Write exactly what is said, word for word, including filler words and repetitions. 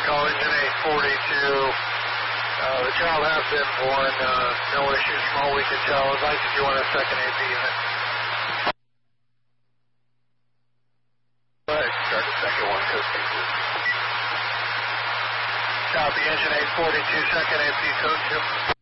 call engine eight forty-two. Uh, the child has been born. Uh, no issues from all we can tell. Advise if you want a second A P unit. Go ahead, start the second one. Copy, engine eight forty-two, second A P code two.